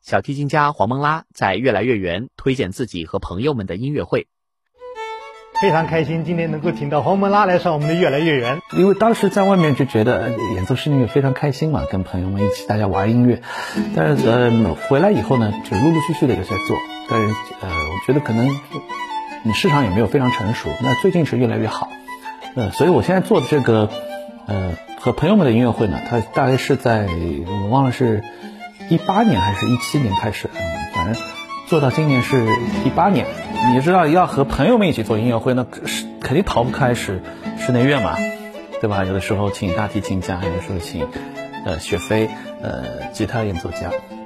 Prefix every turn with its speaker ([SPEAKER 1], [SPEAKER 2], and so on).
[SPEAKER 1] 小提琴家黄蒙拉在越来越圆推荐自己和朋友们的音乐会。
[SPEAKER 2] 非常开心今天能够请到黄蒙拉来上我们的越来越圆，
[SPEAKER 3] 因为当时在外面就觉得演奏室内乐非常开心嘛，跟朋友们一起大家玩音乐，但是回来以后呢，就陆陆续续的有在做，但是我觉得可能市场也没有非常成熟，那最近是越来越好，所以我现在做的这个和朋友们的音乐会呢，它大概是在我忘了是18年还是17年开始，反正做到今年是18年。你知道要和朋友们一起做音乐会，那肯定逃不开室内乐嘛，对吧？有的时候请大提琴家，有的时候请雪飞吉他演奏家。